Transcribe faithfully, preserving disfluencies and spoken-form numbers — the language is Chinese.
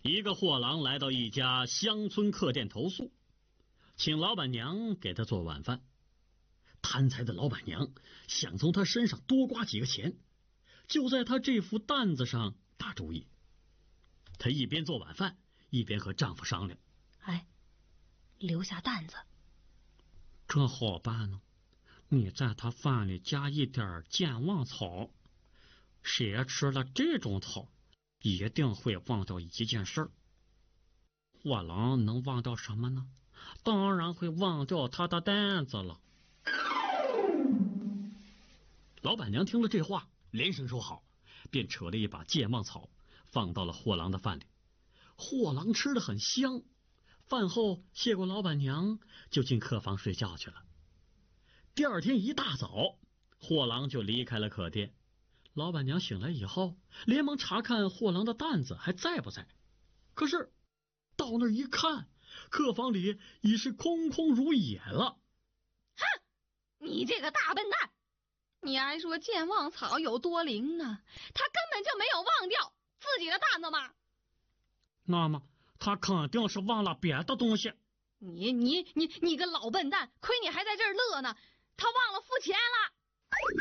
一个货郎来到一家乡村客店投宿，请老板娘给他做晚饭。贪财的老板娘想从他身上多刮几个钱，就在他这副担子上打主意。她一边做晚饭，一边和丈夫商量： 哎，留下担子， 这好办呢。你在他饭里加一点健忘草，谁吃了这种草，一定会忘掉一件事儿。货郎能忘掉什么呢？当然会忘掉他的担子了。 老板娘听了这话，连声说好，便扯了一把健忘草放到了货郎的饭里。货郎吃得很香，饭后谢过老板娘，就进客房睡觉去了。第二天一大早，货郎就离开了客店。老板娘醒来以后，连忙查看货郎的担子还在不在。可是到那儿一看，客房里已是空空如也了。 哼，你这个大笨蛋，你还说健忘草有多灵呢？他根本就没有忘掉自己的担子嘛。 那么他肯定是忘了别的东西。 你你你你个老笨蛋，亏你还在这儿乐呢，他忘了付钱了。